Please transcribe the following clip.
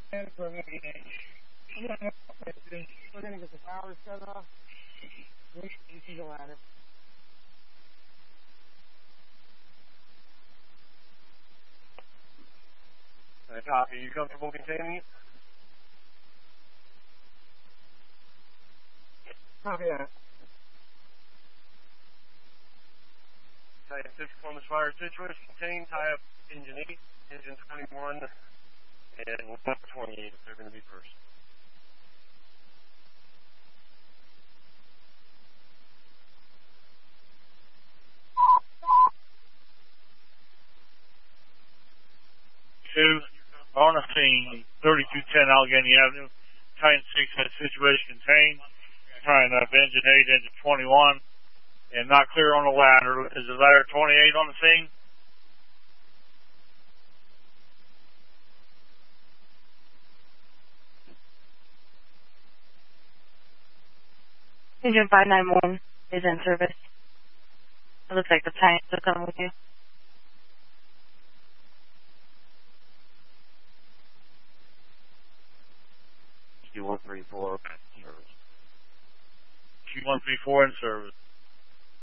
We're going to get the power shut off. You can go at it. Copy. You comfortable containing it? Copy that. Tie up 6 Columbus Fire Citrus, contain, tie up engine 8, engine 21, and 128 if they're going to be first. On the scene, 3210 Allegheny Avenue, Titan 6 has situation contained, tying up engine 8, engine 21, and not clear on the ladder. Is the ladder 28 on the scene? Engine 591 is in service. It looks like the tank is coming with you. Q134 in service. Q134 in service.